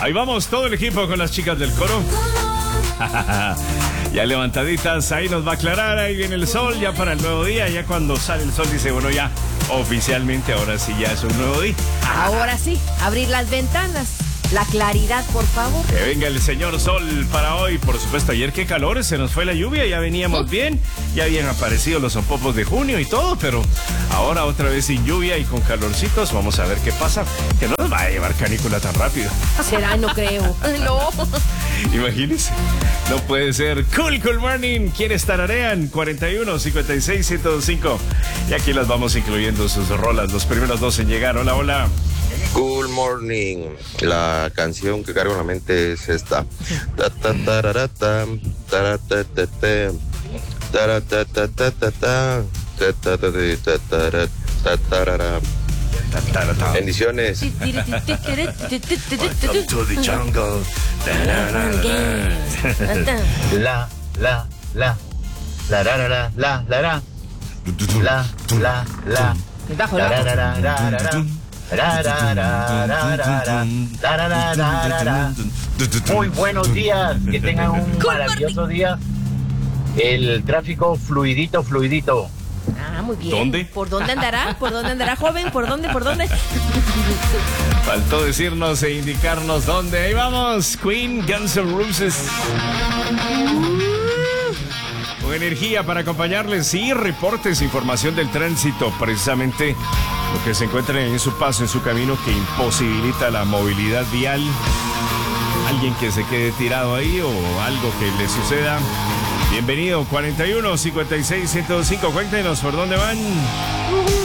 Ahí vamos, todo el equipo con las chicas del coro. Ya levantaditas, ahí nos va a aclarar, ahí viene el sol, ya para el nuevo día, ya cuando sale el sol dice, bueno, ya oficialmente ahora sí ya es un nuevo día. Ahora sí, abrir las ventanas. La claridad, por favor. Que venga el señor sol para hoy. Por supuesto, ayer qué calor, se nos fue la lluvia, ya veníamos bien, ya habían aparecido los sonpopos de junio y todo, pero ahora otra vez sin lluvia y con calorcitos, vamos a ver qué pasa. Que no nos va a llevar canícula tan rápido. Será, no creo. No. Imagínense, no puede ser. Cool Morning, ¿quiénes tararean? 41 56 105. Y aquí las vamos incluyendo sus rolas, los primeros dos en llegar. Hola, hola. Good morning. La canción que cargo en la mente es esta. Ta ta tararata, taratatata, taratatata, tatarara. Bendiciones. Welcome to the jungle. La, la, la, la, la, la, la, la, la, la, la, la, Bajo la voz. Muy buenos días, que tengan un maravilloso día. El tráfico fluidito. Ah, muy bien. ¿Dónde? ¿Por dónde andará? ¿Por dónde andará, joven? ¿Por dónde? Faltó decirnos e indicarnos dónde. Ahí vamos, Queen, Guns N' Roses. Con energía para acompañarles y reportes, información del tránsito, precisamente lo que se encuentra en su paso, en su camino, que imposibilita la movilidad vial. Alguien que se quede tirado ahí o algo que le suceda. Bienvenido, 41 56 105. Cuéntenos por dónde van.